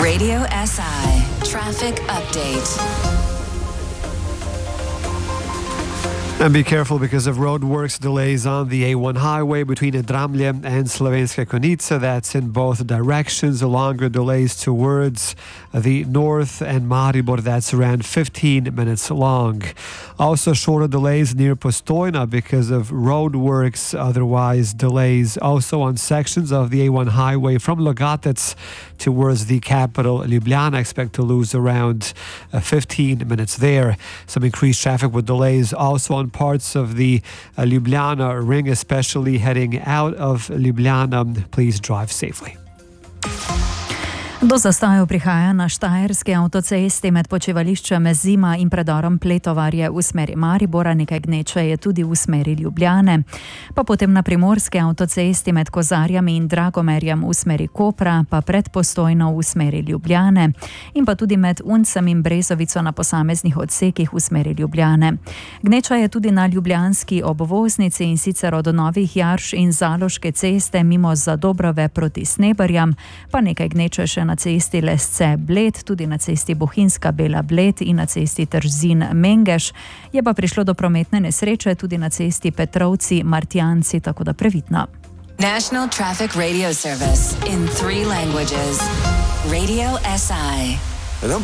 Radio SI Traffic Update. And be careful because of roadworks delays on the A1 highway between Dramlje and Slovenska Konica. That's in both directions. Longer delays towards the north and Maribor. That's around 15 minutes long. Also shorter delays near Postojna because of roadworks. Otherwise delays also on sections of the A1 highway from Logatec towards the capital Ljubljana. Expect to lose around 15 minutes there. Some increased traffic with delays also on parts of the Ljubljana ring, especially heading out of Ljubljana. Please drive safely. Do zastojev prihaja na štajerski avtocesti med počivališčem Zima in predorom Pletovarje v smeri Maribora, nekaj gneče je tudi v smeri Ljubljane. Pa potem na primorski avtocesti med Kozarjami in Dragomerjem v smeri Kopra, pa pred Postojno v smeri Ljubljane in pa tudi med Uncem in Brezovico na posameznih odsekih v smeri Ljubljane. Gneča je tudi na ljubljanski obvoznici in sicer od Novih Jarš in Zaloške ceste mimo Zadobrove proti Sneberjam, pa nekaj gneče še na cesti Lesce Bled, tudi na cesti Bohinjska Bela Bled in na cesti Trzin Mengeš. Je pa prišlo do prometne nesreče tudi na cesti Petrovci Martjanci, tako da previdno. National Traffic Radio Service in 3 languages. Radio SI.